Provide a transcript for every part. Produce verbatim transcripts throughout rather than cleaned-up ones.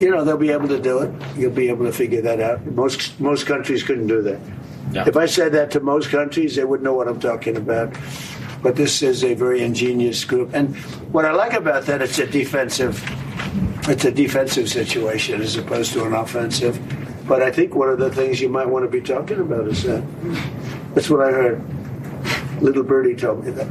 you know, they'll be able to do it. You'll be able to figure that out. Most most countries couldn't do that. Yeah. If I said that to most countries, they wouldn't know what I'm talking about. But this is a very ingenious group. And what I like about that, it's a defensive, it's a defensive situation as opposed to an offensive. But I think one of the things you might want to be talking about is that. That's what I heard. Little birdie told me that.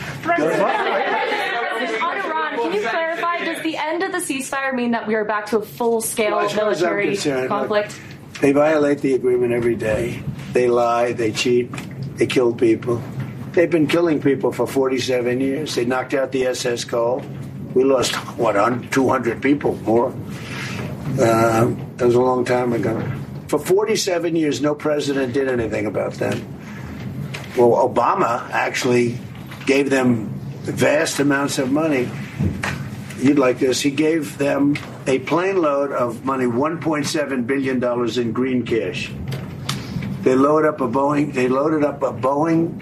On Iran, can you clarify, does the end of the ceasefire mean that we are back to a full-scale well, military conflict? Look, they violate the agreement every day. They lie, they cheat, they kill people. They've been killing people for forty-seven years. They knocked out the S S Cole. We lost, what, two hundred people more. Uh, that was a long time ago. For forty-seven years, no president did anything about that. Well, Obama actually gave them vast amounts of money. You'd like this. He gave them a plane load of money, one point seven billion dollars in green cash. They loaded up a Boeing. They loaded up a Boeing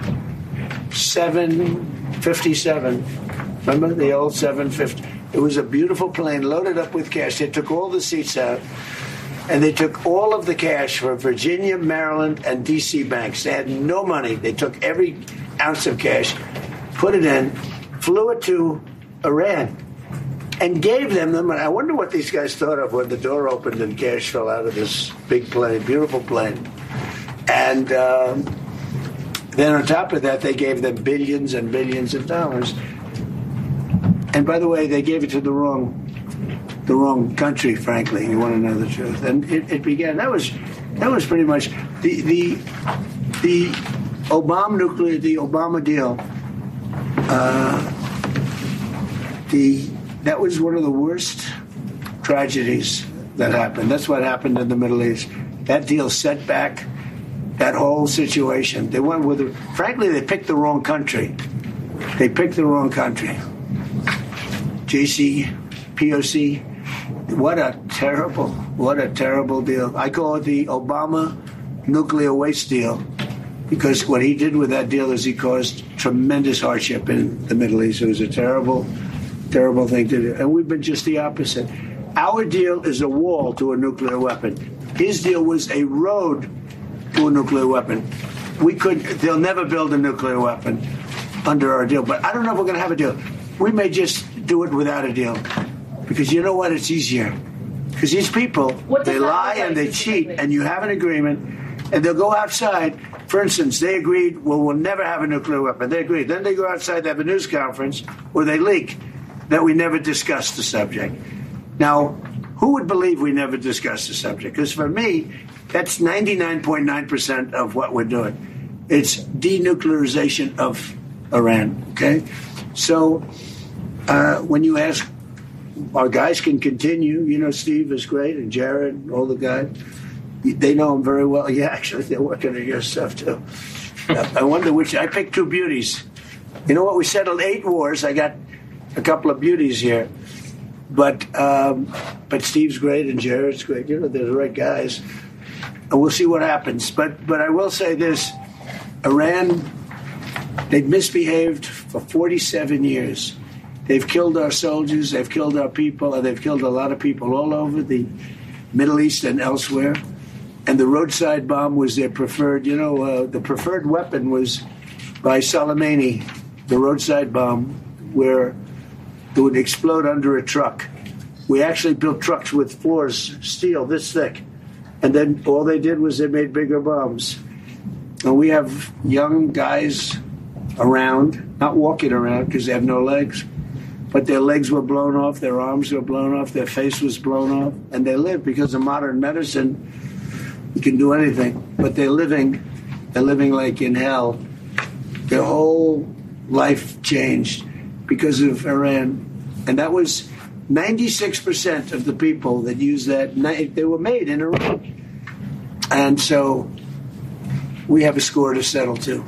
seven fifty-seven. Remember the old seven fifty? It was a beautiful plane loaded up with cash. They took all the seats out, and they took all of the cash for Virginia, Maryland, and D C banks. They had no money. They took every ounce of cash, put it in, flew it to Iran, and gave them the money. I wonder what these guys thought of when the door opened and cash fell out of this big plane, beautiful plane. And um, then on top of that, they gave them billions and billions of dollars. And by the way, they gave it to the wrong the wrong country, frankly. You want to know the truth. And it, it began. That was that was pretty much the the the Obama nuclear the Obama deal. Uh, the that was one of the worst tragedies that happened. That's what happened in the Middle East. That deal set back that whole situation. They went with it. Frankly, they picked the wrong country. They picked the wrong country. J C, P O C. What a terrible, what a terrible deal. I call it the Obama nuclear waste deal because what he did with that deal is he caused tremendous hardship in the Middle East. It was a terrible, terrible thing to do. And we've been just the opposite. Our deal is a wall to a nuclear weapon. His deal was a road to a nuclear weapon. We could, they'll never build a nuclear weapon under our deal, but I don't know if we're going to have a deal. We may just do it without a deal. Because you know what? It's easier. Because these people, they lie and they cheat, and you have an agreement, and they'll go outside. For instance, they agreed, well, we'll never have a nuclear weapon. They agreed. Then they go outside, they have a news conference, where they leak that we never discussed the subject. Now, who would believe we never discussed the subject? Because for me, that's ninety-nine point nine percent of what we're doing. It's denuclearization of Iran, okay? So uh, when you ask, our guys can continue. You know, Steve is great, and Jared, and all the guys. They know him very well. Yeah, actually, they're working on your stuff, too. I wonder which. I picked two beauties. You know what? We settled eight wars. I got a couple of beauties here. But um, but Steve's great, and Jared's great. You know, they're the right guys. And we'll see what happens. But, but I will say this. Iran, they've misbehaved for forty-seven years. They've killed our soldiers, they've killed our people, and they've killed a lot of people all over the Middle East and elsewhere. And the roadside bomb was their preferred, you know, uh, the preferred weapon was by Soleimani, the roadside bomb, where it would explode under a truck. We actually built trucks with floors, steel this thick. And then all they did was they made bigger bombs. And we have young guys around, not walking around because they have no legs, but their legs were blown off, their arms were blown off, their face was blown off, and they live because of modern medicine. You can do anything, but they're living, they're living like in hell. Their whole life changed because of Iran, and that was ninety-six percent of the people that used that. They were made in Iran, and so we have a score to settle too.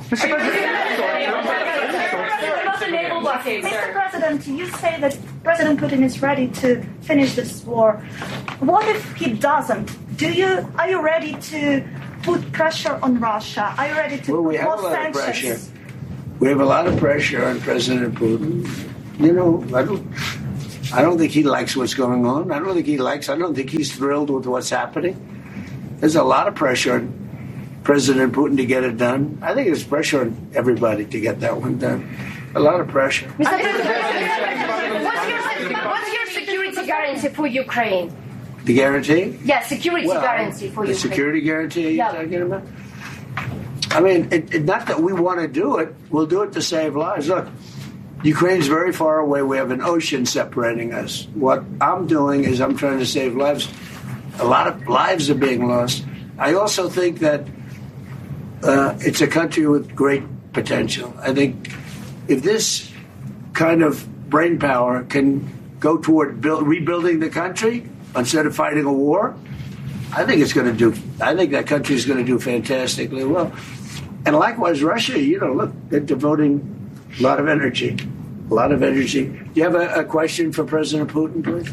Mister President, you say that President Putin is ready to finish this war. What if he doesn't? Do you are you ready to put pressure on Russia? Are you ready to well, we put have more a lot sanctions? Of pressure. We have a lot of pressure on President Putin. You know, I don't. I don't think he likes what's going on. I don't think he likes, I don't think he's thrilled with what's happening. There's a lot of pressure on President Putin to get it done. I think there's pressure on everybody to get that one done. A lot of pressure. Mister President, what's your, what's your security guarantee for Ukraine? The guarantee? Yeah, security well, guarantee for the Ukraine. The security guarantee you're yeah. talking about? I mean, it, it, not that we want to do it. We'll do it to save lives. Look, Ukraine's very far away. We have an ocean separating us. What I'm doing is I'm trying to save lives. A lot of lives are being lost. I also think that uh, it's a country with great potential. I think if this kind of brain power can go toward build, rebuilding the country instead of fighting a war, I think it's going to do. I think that country is going to do fantastically well. And likewise, Russia. You know, look, they're devoting a lot of energy, a lot of energy. Do you have a, a question for President Putin, please?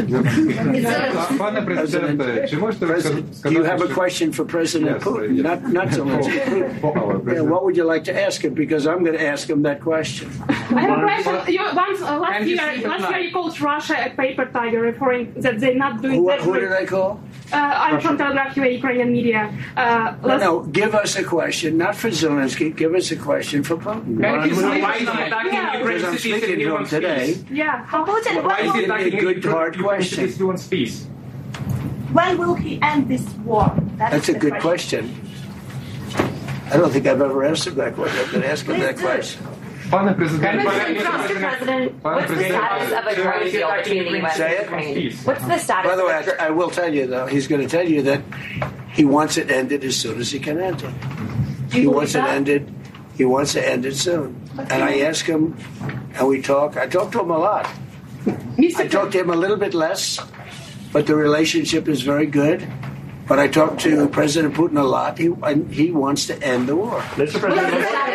President, President, do you have a question for President yes, Putin? Yes. Not, not so much. Yeah, what would you like to ask him? Because I'm going to ask him that question. I have a question. You, once, uh, last year, last year you called Russia a paper tiger, referring that they're not doing who, that. Who did I call? Uh, I'm from Telegraph U A, Ukrainian media. Uh, no, no, give us a question, not for Zelensky. Give us a question for Putin. Why is he attacking yeah. Because I'm speaking to him today. Yeah, how Putin? Why is he attacking a good, hard question? When will he end this war? That That's a good question. question. I don't think I've ever asked him that question. I've been asking that question. Mister President, what's the status of a drone deal between the U S and Ukraine? What's the status? By the way, I, I will tell you, though, he's going to tell you that he wants it ended as soon as he can end it. He wants it ended. He wants to end it soon. And I ask him, and we talk. I talk to him a lot. I talk to him a little bit less, but the relationship is very good. But I talk to President Putin a lot. He he wants to end the war. Mister President,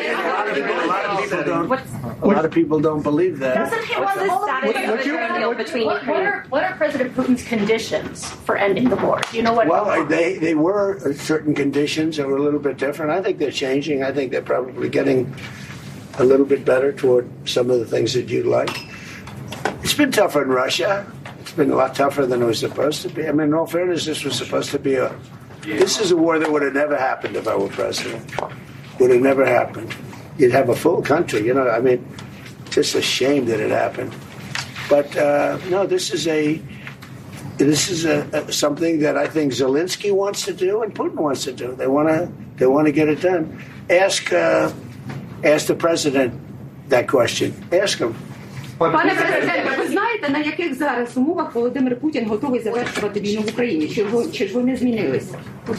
a lot of people don't. A lot of people don't believe that. Doesn't he want the status of a drone deal between what, what, are, what are President Putin's conditions for ending the war? Do you know what? Well, they they were certain conditions that were a little bit different. I think they're changing. I think they're probably getting a little bit better toward some of the things that you'd like. It's been tougher in Russia. It's been a lot tougher than it was supposed to be. I mean, in all fairness, this was supposed to be a... This is a war that would have never happened if I were president. Would have never happened. You'd have a full country, you know. I mean, just a shame that it happened. But, uh, no, this is a... This is a, a, something that I think Zelensky wants to do and Putin wants to do. They want to They want to get it done. Ask, uh, ask the president that question. Ask him. Пане президенте, ви знаєте, на яких зараз умовах Володимир Путін готовий завершувати війну в Україні? Чи ж, чи ж вони змінилися?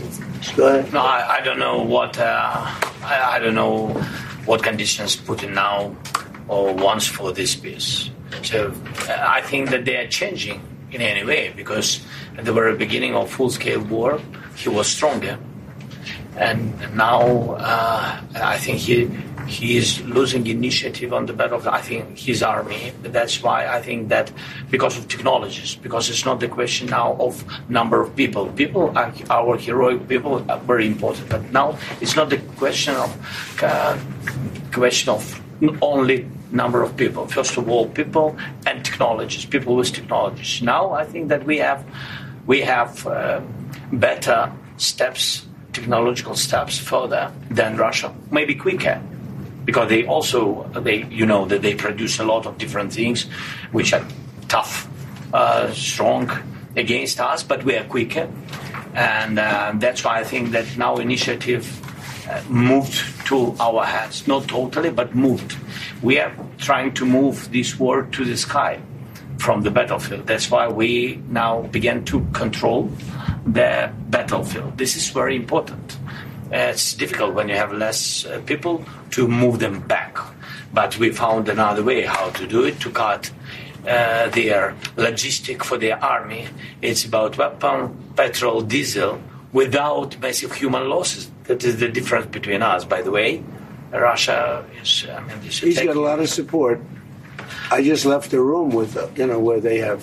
No, I, I don't know what uh, I, I don't know what conditions Putin now or wants for this peace. So uh, I think that they are changing in any way, because at the very beginning of full-scale war, he was stronger, and now uh, I think he. He is losing initiative on the battlefield. I think his army. That's why I think that because of technologies, because it's not the question now of number of people. People, are, our heroic people, are very important. But now it's not the question of uh, question of only number of people. First of all, people and technologies. People with technologies. Now I think that we have we have uh, better steps, technological steps further than Russia. Maybe quicker. Because they also, they you know, that they produce a lot of different things which are tough, uh, strong against us, but we are quicker. And uh, that's why I think that now initiative uh, moved to our hands. Not totally, but moved. We are trying to move this war to the sky from the battlefield. That's why we now begin to control the battlefield. This is very important. Uh, it's difficult when you have less uh, people to move them back. But we found another way how to do it, to cut uh, their logistic for their army. It's about weapon, petrol, diesel, without massive human losses. That is the difference between us, by the way. Russia is, I mean, this He's got a lot of support. I just left the room with, uh, you know, where they have,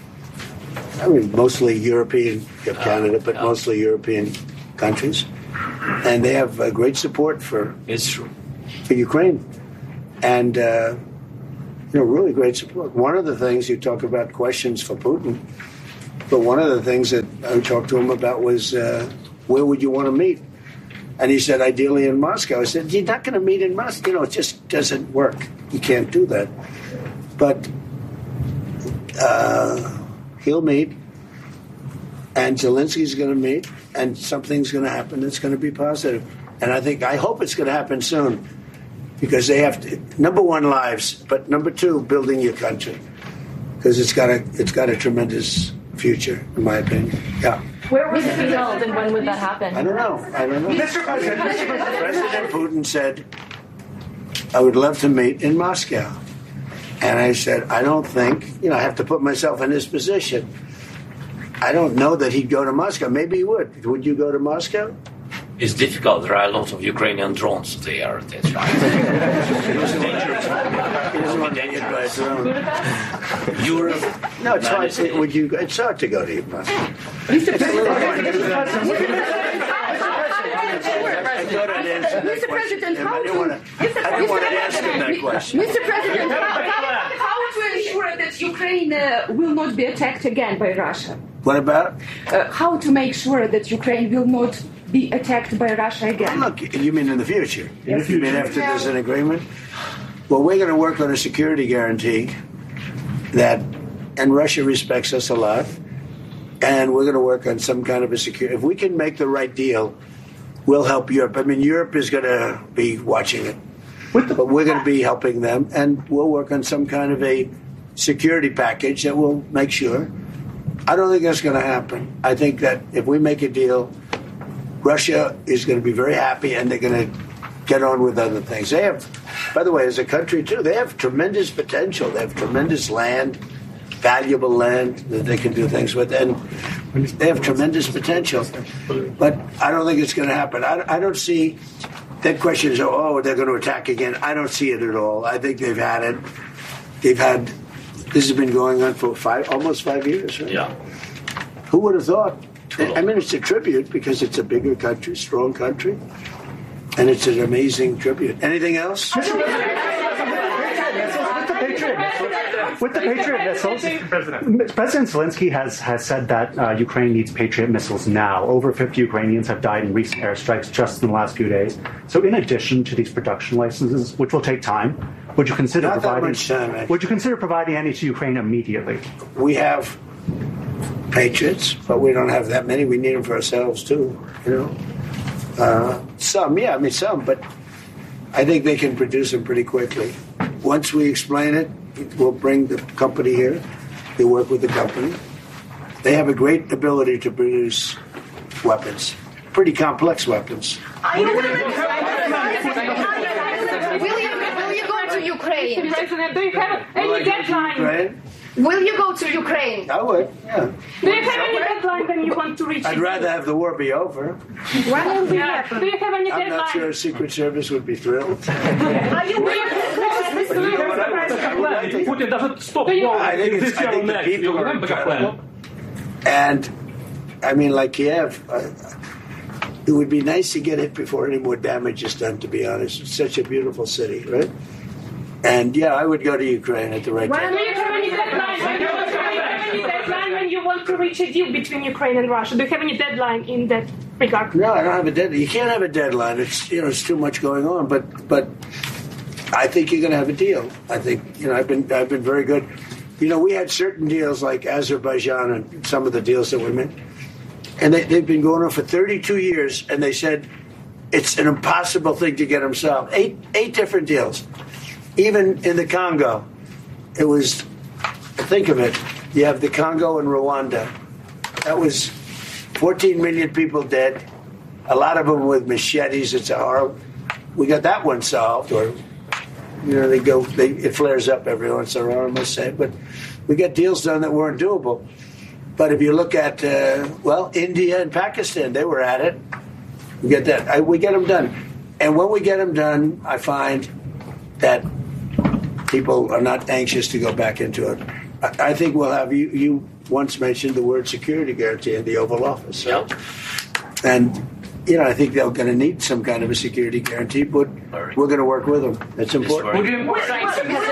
I mean, mostly European, you have Canada, but yeah. mostly European countries. And they have uh, great support for it's true. for Ukraine, and uh, you know, really great support. One of the things you talk about questions for Putin, but one of the things that I talked to him about was uh, where would you want to meet? And he said, ideally in Moscow. I said, you're not going to meet in Moscow. You know, it just doesn't work. You can't do that. But uh, he'll meet, and Zelensky's going to meet, and something's going to happen that's going to be positive. And I think, I hope it's going to happen soon, because they have to, number one, lives, but number two, building your country, because it's got a, it's got a tremendous future, in my opinion. Yeah. Where would it be held, and when would that happen? I don't know. I don't know. Mister President, President Putin said, I would love to meet in Moscow. And I said, I don't think, you know, I have to put myself in his position. I don't know that he'd go to Moscow. Maybe he would. Would you go to Moscow? It's difficult. There are a lot of Ukrainian drones there. That's right. It's dangerous. He doesn't want to get hit by a drone. Europe. No, it's hard. To, would you? It's hard to go to Moscow. Mister Mister President, how I didn't want to, I didn't want to ask him that question. Mister President, how, how, how to ensure that Ukraine uh, will not be attacked again by Russia? What about? Uh, how to make sure that Ukraine will not be attacked by Russia again? Look, you mean in the future? In the future. You mean after there's an agreement? Well, we're going to work on a security guarantee that, and Russia respects us a lot, and we're going to work on some kind of a security. If we can make the right deal, we'll help Europe. I mean, Europe is going to be watching it, but we're going to be helping them, and we'll work on some kind of a security package that will make sure. I don't think that's going to happen. I think that if we make a deal, Russia is going to be very happy, and they're going to get on with other things. They have, by the way, as a country, too, they have tremendous potential. They have tremendous land, valuable land that they can do things with, and they have tremendous potential. But I don't think it's going to happen. I, I don't see, that question is, oh, they're going to attack again. I don't see it at all. I think they've had it. They've had, this has been going on for five, almost five years, right? Yeah. Who would have thought? I mean, it's a tribute because it's a bigger country, strong country, and it's an amazing tribute. Anything else? With the Patriot missiles, with the Patriot missiles, President, President Zelensky has, has said that uh, Ukraine needs Patriot missiles now. Over fifty Ukrainians have died in recent airstrikes just in the last few days. So in addition to these production licenses, which will take time, would you consider Not providing, that much time, actually. would you consider providing any to Ukraine immediately? We have Patriots, but we don't have that many. We need them for ourselves, too, you know. Uh, some, yeah, I mean, some, but I think they can produce them pretty quickly. Once we explain it, we'll bring the company here. They work with the company. They have a great ability to produce weapons, pretty complex weapons. Are you willing to will you, will you go to Ukraine? President, do you have any deadline? Ukraine? Will you go to Ukraine? I would, yeah. Do you have any deadline when you want to reach I'd it? rather have the war be over. When will it happen? Do you have any I'm deadline? not sure Secret Service would be thrilled. Are you willing Putin doesn't stop I think, it's, I think the people are incredible. And, I mean, like Kiev, uh, it would be nice to get it before any more damage is done, to be honest. It's such a beautiful city, right? And, yeah, I would go to Ukraine at the right When time. do you have any deadline? When you want to reach any deadline when you want to reach a deal between Ukraine and Russia? Do you have any deadline in that regard? No, I don't have a deadline. You can't have a deadline. It's, you know, it's too much going on. But, but I think you're going to have a deal. I think, you know, I've been, I've been very good. You know, we had certain deals like Azerbaijan and some of the deals that we made, and they, they've been going on for thirty-two years. And they said it's an impossible thing to get them solved. Eight, eight different deals. Even in the Congo, it was, think of it, you have the Congo and Rwanda. That was fourteen million people dead, a lot of them with machetes. It's a horrible. We got that one solved, or, you know, they go, they, it flares up every once in a while, I must say. But we got deals done that weren't doable. But if you look at, uh, well, India and Pakistan, they were at it. We get that. I, we get them done. And when we get them done, I find that people are not anxious to go back into it. I, I think we'll have, you, you once mentioned the word security guarantee in the Oval Office. Right? Yep. And, you know, I think they're going to need some kind of a security guarantee, but we're going to work with them. That's important. What's, what's,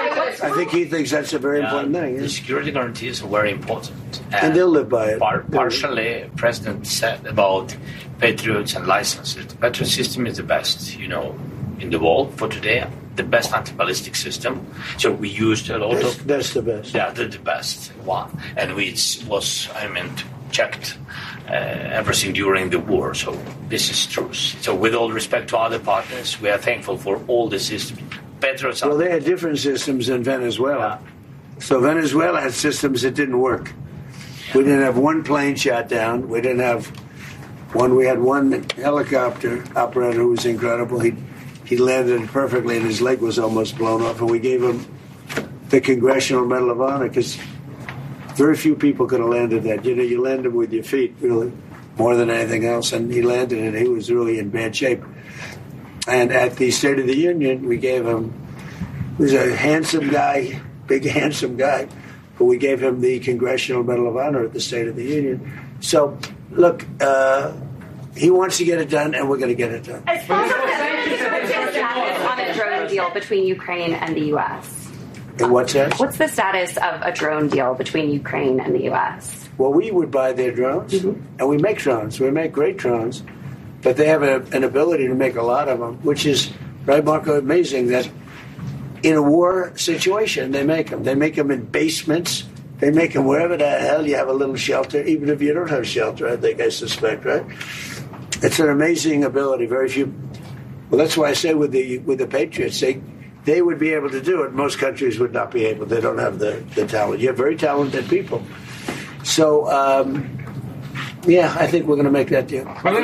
I think he thinks that's a very yeah, important thing. The yeah. security guarantees are very important. And, and they'll live by it. Par- partially, President said about Patriots and licenses. The Patriot system is the best, you know, in the world for today. The best anti-ballistic system. So we used a lot that's, of... That's the best. Yeah, the, the best one. And we was, I mean, checked uh, everything during the war. So this is true. So with all respect to other partners, we are thankful for all the systems. Patriots well, they had different systems in Venezuela. Yeah. So Venezuela had systems that didn't work. We didn't have one plane shot down. We didn't have one. We had one helicopter operator who was incredible. He he landed perfectly, and his leg was almost blown off. And we gave him the Congressional Medal of Honor because very few people could have landed that. You know, you land him with your feet, really, more than anything else. And he landed it. He was really in bad shape. And at the State of the Union, we gave him, he was a handsome guy, big handsome guy, but we gave him the Congressional Medal of Honor at the State of the Union. So, look, uh, he wants to get it done, and we're going to get it done. What's the status on a drone deal between Ukraine and the U S? In what sense? What's the status of a drone deal between Ukraine and the U S? Well, we would buy their drones, mm-hmm. and we make drones. We make great drones, but they have a, an ability to make a lot of them, which is, right, Marco, amazing that in a war situation, they make them. They make them in basements. They make them wherever the hell you have a little shelter, even if you don't have shelter, I think, I suspect, right? It's an amazing ability. Very few. Well, that's why I say with the with the Patriots, they they would be able to do it. Most countries would not be able. They don't have the, the talent. You have very talented people. So, um, yeah, I think we're going to make that deal. You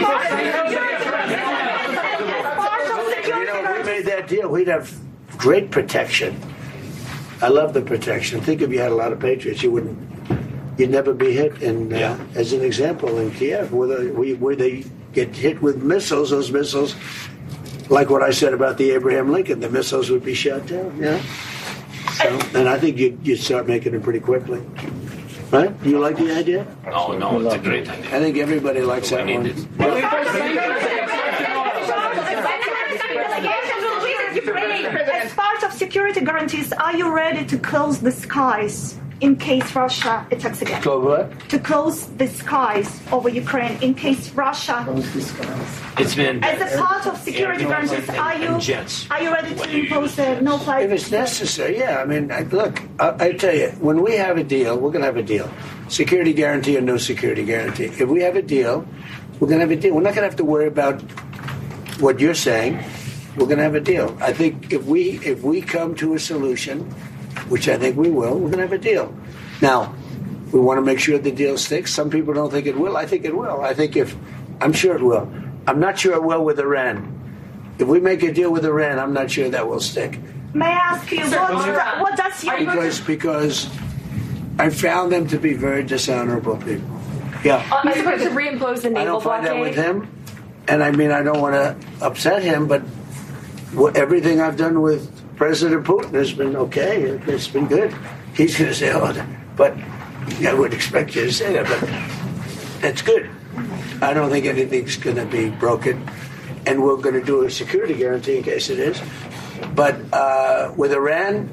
know, if we made that deal, we'd have great protection. I love the protection. Think if you had a lot of Patriots, you wouldn't. You'd never be hit. And uh, yeah. as an example, in Kiev, where, the, where they get hit with missiles, those missiles, like what I said about the Abraham Lincoln, the missiles would be shot down. Yeah. So, and I think you'd, you'd start making it pretty quickly. Right? Do you like the idea? No, no, it's a great idea. I think everybody likes that one. As part of security guarantees, are you ready to close the skies in case Russia attacks again? Close what? To close the skies over Ukraine in case Russia. It's been as a part of security guarantees, are you are you ready to impose a no-fly? If it's necessary, yeah. I mean, I, look, I, I tell you, when we have a deal, we're going to have a deal. Security guarantee or no security guarantee. If we have a deal, we're going to have a deal. We're not going to have to worry about what you're saying. We're going to have a deal. I think if we if we come to a solution, which I think we will, we're going to have a deal. Now, we want to make sure the deal sticks. Some people don't think it will. I think it will. I think if, I'm sure it will. I'm not sure it will with Iran. If we make a deal with Iran, I'm not sure that will stick. May I ask you, what, what does your... Because, because I found them to be very dishonorable people. Yeah. Are you supposed to reimpose the naval I don't find blockade? that with him. And I mean, I don't want to upset him, but everything I've done with President Putin has been okay. It's been good. He's going to say, oh, but I would expect you to say that, but that's good. I don't think anything's going to be broken. And we're going to do a security guarantee in case it is. But uh, with Iran,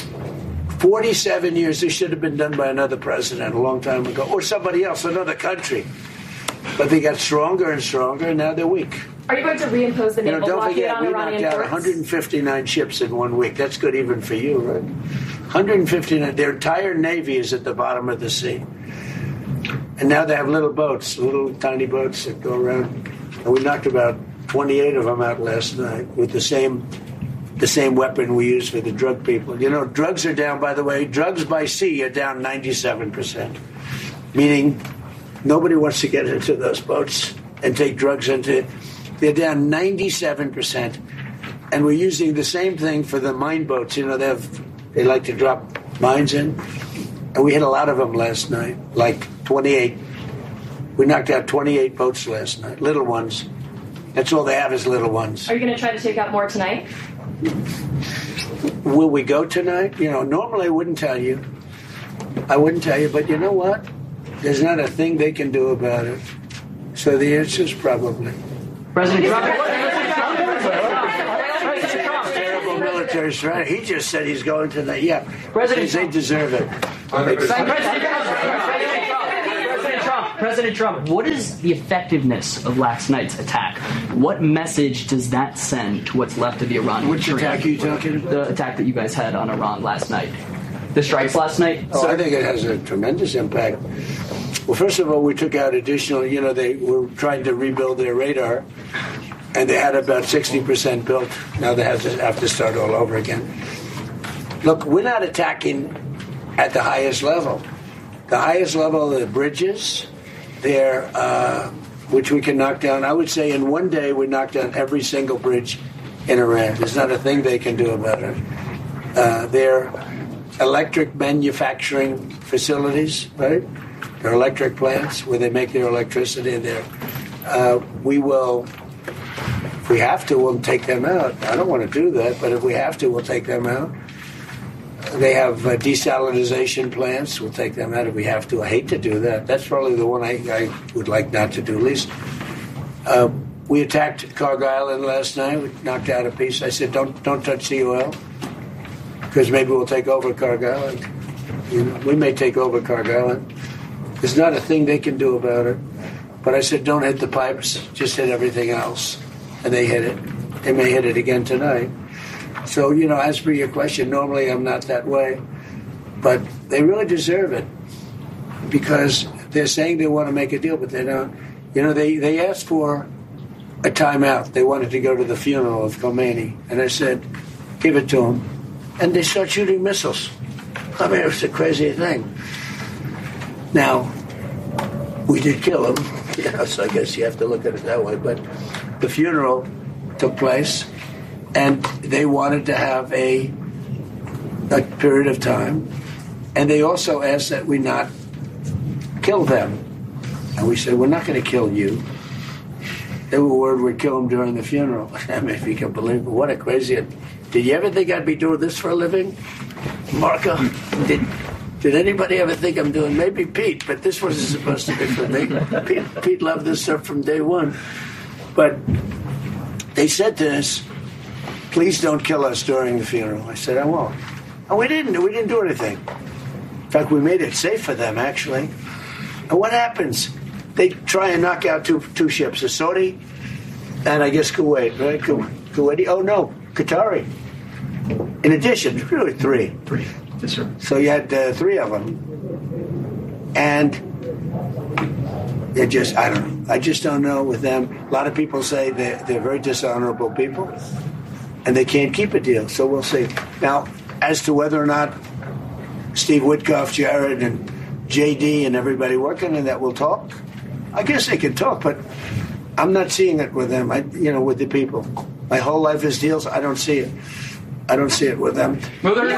forty-seven years, this should have been done by another president a long time ago, or somebody else, another country. But they got stronger and stronger, and now they're weak. Are you going to reimpose the naval you know, don't blockade forget, on we Iranian knocked out ports? one hundred fifty-nine ships in one week. That's good even for you, right? one hundred fifty-nine. Their entire navy is at the bottom of the sea. And now they have little boats, little tiny boats that go around. And we knocked about twenty-eight of them out last night with the same the same weapon we use for the drug people. You know, drugs are down, by the way. Drugs by sea are down ninety-seven percent. Meaning nobody wants to get into those boats and take drugs into... They're down ninety-seven percent. And we're using the same thing for the mine boats. You know, they have, they like to drop mines in. And we hit a lot of them last night, like twenty-eight. We knocked out twenty-eight boats last night, little ones. That's all they have is little ones. Are you going to try to take out more tonight? Will we go tonight? You know, normally I wouldn't tell you. I wouldn't tell you, but you know what? There's not a thing they can do about it. So the answer is probably. President Trump. Terrible military. Secretary Serrano, he just said he's going to the, yeah. President They deserve it. President Trump, President Trump, what is the effectiveness of last night's attack? What message does that send to what's left of the Iranian Which dream? attack are you talking about? The attack that you guys had on Iran last night. The strikes last night? Oh, I think it has a tremendous impact. Well, first of all, we took out additional, you know, they were trying to rebuild their radar, and they had about sixty percent built. Now they have to, have to start all over again. Look, we're not attacking at the highest level. The highest level are the bridges, there, uh, which we can knock down. I would say in one day we knocked down every single bridge in Iran. There's not a thing they can do about it. Uh, their electric manufacturing facilities, right? Their electric plants where they make their electricity there. Uh, we will, if we have to, we'll take them out. I don't want to do that, but if we have to, we'll take them out. They have uh, desalinization plants. We'll take them out if we have to. I hate to do that. That's probably the one I, I would like not to do least. Uh, we attacked Cargill Island last night. We knocked out a piece. I said, don't don't touch the oil because maybe we'll take over Cargill Island. You know, we may take over Cargill Island. There's not a thing they can do about it. But I said, don't hit the pipes. Just hit everything else. And they hit it. They may hit it again tonight. So, you know, as for your question, normally I'm not that way. But they really deserve it because they're saying they want to make a deal, but they don't. You know, they, they asked for a timeout. They wanted to go to the funeral of Khomeini. And I said, give it to them. And they start shooting missiles. I mean, it was a crazy thing. Now, we did kill him. You know, so I guess you have to look at it that way. But the funeral took place. And they wanted to have a, a period of time. And they also asked that we not kill them. And we said, we're not going to kill you. They were worried we'd kill them during the funeral. I mean, if you can believe it, what a crazy... Did you ever think I'd be doing this for a living? Marco, did, did anybody ever think I'm doing... Maybe Pete, but this wasn't supposed to be for me. Pete, Pete loved this stuff from day one. But they said to us, please don't kill us during the funeral. I said, I won't. And we didn't. We didn't do anything. In fact, we made it safe for them, actually. And what happens? They try and knock out two two ships, the Saudi and I guess Kuwait, right? Ku- Kuwaiti? Oh, no, Qatari. In addition, really three. Three, yes, sir. So you had uh, three of them. And it just, I don't know. I just don't know with them. A lot of people say they're, they're very dishonorable people. And they can't keep a deal, so we'll see. Now, as to whether or not Steve Witkoff, Jared, and J D and everybody working on that will talk, I guess they can talk, but I'm not seeing it with them. I, you know, with the people. My whole life is deals. I don't see it. I don't see it with them. Well, there,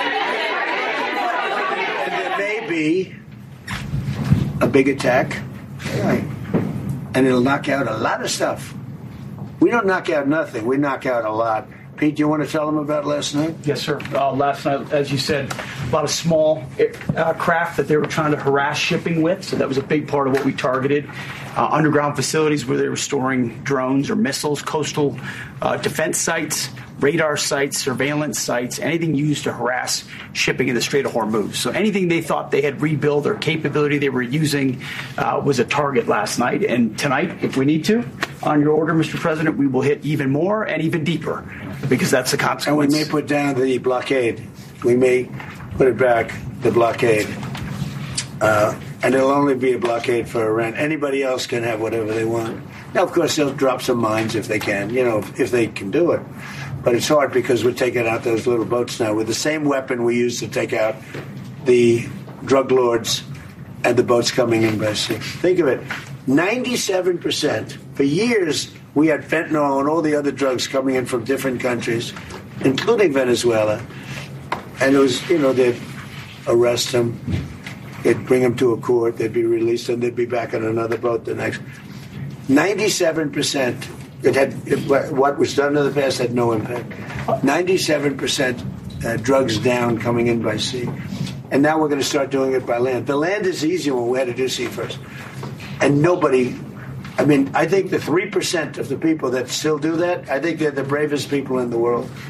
there may be a big attack, and it'll knock out a lot of stuff. We don't knock out nothing. We knock out a lot. Pete, do you want to tell them about last night? Yes, sir. Uh, last night, as you said, a lot of small uh, craft that they were trying to harass shipping with. So that was a big part of what we targeted. Uh, underground facilities where they were storing drones or missiles, coastal uh, defense sites, radar sites, surveillance sites, anything used to harass shipping in the Strait of Hormuz. So anything they thought they had rebuilt or capability they were using uh, was a target last night. And tonight, if we need to, on your order, Mister President, we will hit even more and even deeper because that's the consequence. And we may put down the blockade. We may put it back, the blockade. Uh, and it'll only be a blockade for Iran. Anybody else can have whatever they want. Now, of course, they'll drop some mines if they can, you know, if, if they can do it. But it's hard because we're taking out those little boats now with the same weapon we used to take out the drug lords and the boats coming in by sea. Think of it. ninety-seven percent. For years, we had fentanyl and all the other drugs coming in from different countries, including Venezuela. And it was, you know, they'd arrest them. They'd bring them to a court. They'd be released, and they'd be back on another boat the next. ninety-seven percent. It had it, what was done in the past had no impact. ninety-seven percent uh, drugs down coming in by sea. And now we're going to start doing it by land. The land is easier when we had to do sea first. And nobody, I mean, I think the three percent of the people that still do that, I think they're the bravest people in the world.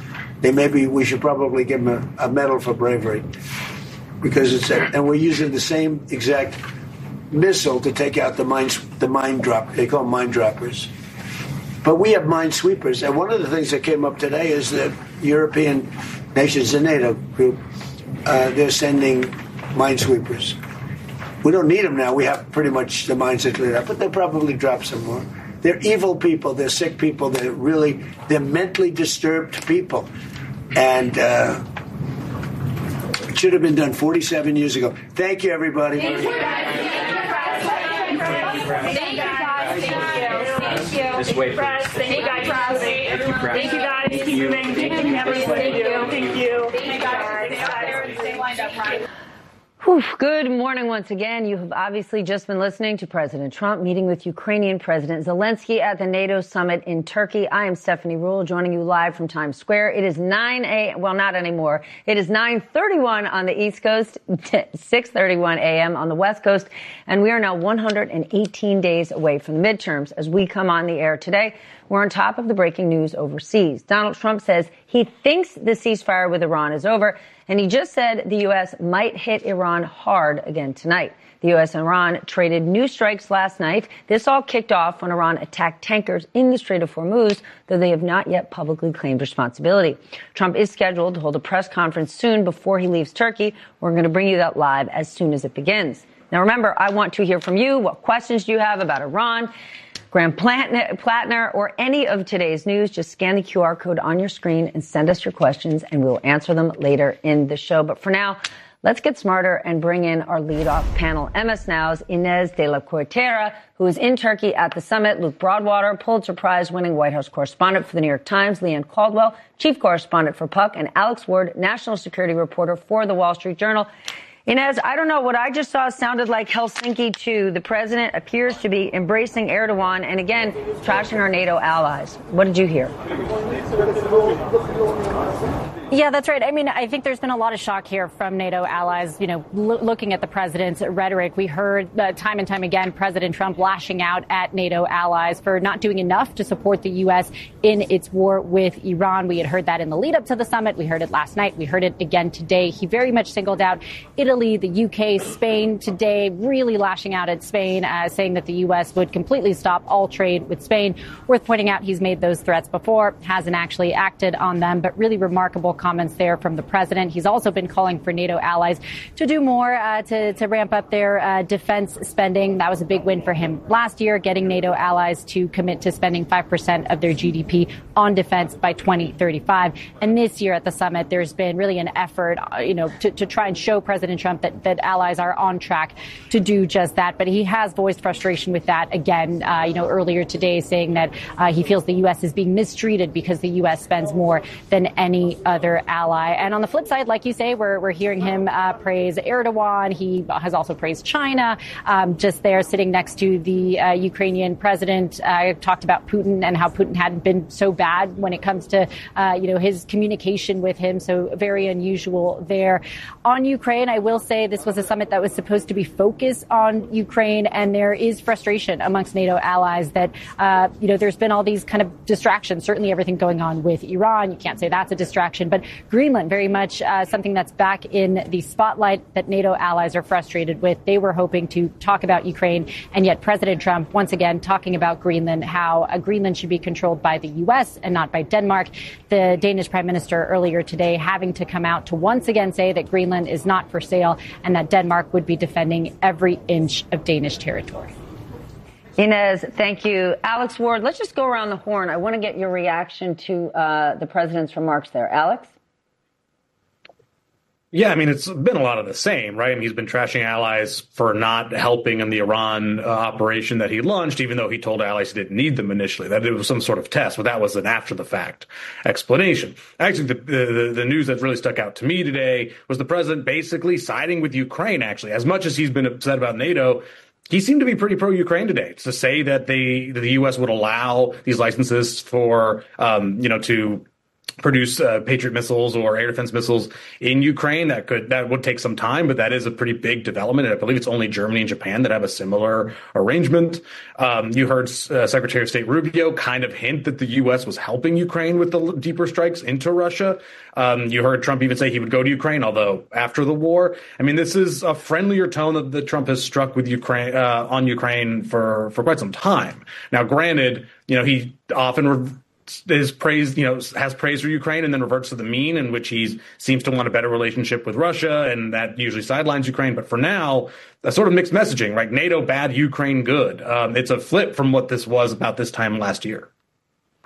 they maybe we should probably give them a, a medal for bravery, because it's a, and we're using the same exact missile to take out the mine the mine drop. They call them mine droppers, but we have minesweepers. And one of the things that came up today is that European nations, the NATO group, uh, they're sending minesweepers. We don't need them now. We have pretty much the mines that cleared up, but they'll probably drop some more. They're evil people. They're sick people. They're really, they're mentally disturbed people. And uh, it should have been done forty-seven years ago. Thank you, everybody. Thank you, guys. Thank you, guys. Thank you. Just wait. Thank you, guys. Thank you, guys. Keep moving. Thank you. Thank you. Thank you. Thank you, guys. Stay lined up, right? Whew. Good morning once again. You have obviously just been listening to President Trump meeting with Ukrainian President Zelensky at the NATO summit in Turkey. I am Stephanie Ruhle, joining you live from Times Square. It is nine a.m. Well, not anymore. It is nine thirty-one on the East Coast, six thirty-one a.m. on the West Coast, and we are now one hundred eighteen days away from the midterms. As we come on the air today, we're on top of the breaking news overseas. Donald Trump says he thinks the ceasefire with Iran is over, and he just said the U S might hit Iran hard again tonight. The U S and Iran traded new strikes last night. This all kicked off when Iran attacked tankers in the Strait of Hormuz, though they have not yet publicly claimed responsibility. Trump is scheduled to hold a press conference soon before he leaves Turkey. We're going to bring you that live as soon as it begins. Now, remember, I want to hear from you. What questions do you have about Iran, Graham Plattner, or any of today's news? Just scan the Q R code on your screen and send us your questions, and we'll answer them later in the show. But for now, let's get smarter and bring in our lead-off panel. M S Now's Inez de la Cuartera, who is in Turkey at the summit, Luke Broadwater, Pulitzer Prize-winning White House correspondent for the New York Times, Leanne Caldwell, chief correspondent for Puck, and Alex Ward, national security reporter for the Wall Street Journal. Inez, I don't know, what I just saw sounded like Helsinki two. The president appears to be embracing Erdogan and, again, trashing our NATO allies. What did you hear? Yeah, that's right. I mean, I think there's been a lot of shock here from NATO allies, you know, lo- looking at the president's rhetoric. We heard uh, time and time again President Trump lashing out at NATO allies for not doing enough to support the U S in its war with Iran. We had heard that in the lead up to the summit. We heard it last night. We heard it again today. He very much singled out Italy, the U K, Spain today, really lashing out at Spain, uh, saying that the U S would completely stop all trade with Spain. Worth pointing out, he's made those threats before, hasn't actually acted on them, but really remarkable comments there from the president. He's also been calling for NATO allies to do more uh, to, to ramp up their uh, defense spending. That was a big win for him last year, getting NATO allies to commit to spending five percent of their G D P on defense by twenty thirty-five. And this year at the summit, there's been really an effort, uh, you know, to, to try and show President Trump that, that allies are on track to do just that. But he has voiced frustration with that again, uh, you know, earlier today, saying that uh, he feels the U S is being mistreated because the U S spends more than any other ally. And on the flip side, like you say, we're, we're hearing him uh, praise Erdogan. He has also praised China, um, just there sitting next to the uh, Ukrainian president. Uh, talked about Putin and how Putin hadn't been so bad when it comes to, uh, you know, his communication with him. So very unusual there. On Ukraine, I will say this was a summit that was supposed to be focused on Ukraine. And there is frustration amongst NATO allies that, uh, you know, there's been all these kind of distractions, certainly everything going on with Iran. You can't say that's a distraction, but Greenland, very much uh, something that's back in the spotlight that NATO allies are frustrated with. They were hoping to talk about Ukraine, and yet President Trump, once again, talking about Greenland, how uh, Greenland should be controlled by the U S and not by Denmark. The Danish Prime Minister earlier today having to come out to once again say that Greenland is not for sale and that Denmark would be defending every inch of Danish territory. Inez, thank you. Alex Ward, let's just go around the horn. I want to get your reaction to uh, the president's remarks there. Alex? Yeah, I mean, it's been a lot of the same, right? I mean, he's been trashing allies for not helping in the Iran uh, operation that he launched, even though he told allies he didn't need them initially, that it was some sort of test, but that was an after-the-fact explanation. Actually, the, the, the news that really stuck out to me today was the president basically siding with Ukraine, actually. As much as he's been upset about NATO, he seemed to be pretty pro-Ukraine today. To say that they, that the U S would allow these licenses for, um, you know, to produce uh, Patriot missiles or air defense missiles in Ukraine. That could that would take some time, but that is a pretty big development. And I believe it's only Germany and Japan that have a similar arrangement. Um, you heard uh, Secretary of State Rubio kind of hint that the U S was helping Ukraine with the deeper strikes into Russia. Um, you heard Trump even say he would go to Ukraine, although after the war. I mean, this is a friendlier tone that, that Trump has struck with Ukraine uh, on Ukraine for for quite some time. Now, granted, you know, he often re- is praised, you know, has praise for Ukraine and then reverts to the mean, in which he seems to want a better relationship with Russia, and that usually sidelines Ukraine. But for now, a sort of mixed messaging, right? NATO bad, Ukraine good. Um, it's a flip from what this was about this time last year.